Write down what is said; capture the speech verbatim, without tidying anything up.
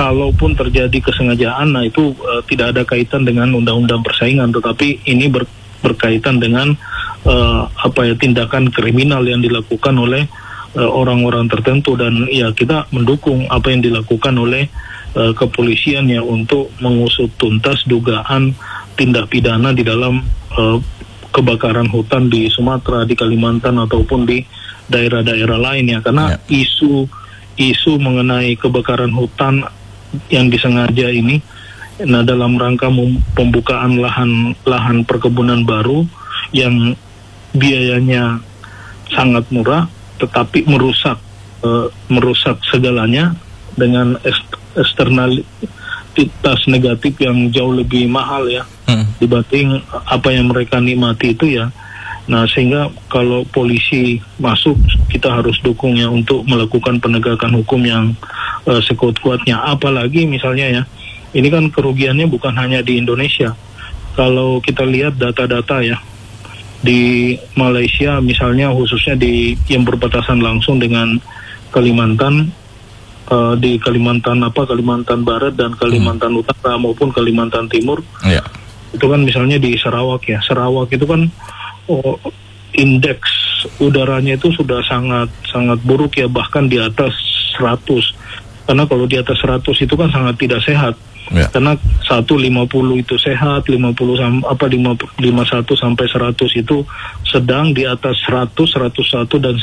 kalaupun terjadi kesengajaan, nah itu uh, tidak ada kaitan dengan undang-undang persaingan, tetapi ini ber, berkaitan dengan uh, apa ya tindakan kriminal yang dilakukan oleh uh, orang-orang tertentu, dan ya kita mendukung apa yang dilakukan oleh uh, kepolisian ya untuk mengusut tuntas dugaan tindak pidana di dalam uh, kebakaran hutan di Sumatera, di Kalimantan ataupun di daerah-daerah lain ya, karena ya. isu isu mengenai kebakaran hutan yang disengaja ini, nah dalam rangka pembukaan lahan lahan perkebunan baru yang biayanya sangat murah, tetapi merusak uh, merusak segalanya dengan eksternalitas negatif yang jauh lebih mahal ya hmm. dibanding apa yang mereka nikmati itu ya. Nah sehingga kalau polisi masuk, kita harus dukung ya untuk melakukan penegakan hukum yang uh, sekuat-kuatnya. Apalagi misalnya ya, ini kan kerugiannya bukan hanya di Indonesia. Kalau kita lihat data-data ya, di Malaysia misalnya, khususnya di yang berbatasan langsung dengan Kalimantan, uh, di Kalimantan apa Kalimantan Barat dan Kalimantan hmm. Utara maupun Kalimantan Timur, yeah. itu kan misalnya di Sarawak ya, Sarawak itu kan Oh, indeks udaranya itu sudah sangat sangat buruk ya, bahkan di atas seratus. Karena kalau di atas seratus itu kan sangat tidak sehat. Ya. Karena seratus lima puluh itu sehat, lima puluh apa lima puluh satu sampai seratus itu sedang, di atas seratus, seratus satu dan